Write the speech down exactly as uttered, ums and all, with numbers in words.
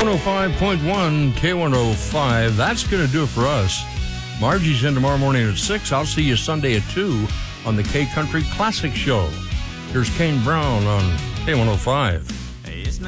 oh five point one, K one oh five. That's going to do it for us. Margie's in tomorrow morning at six. I'll see you Sunday at two on the K Country Classic Show. Here's Kane Brown on K one oh five.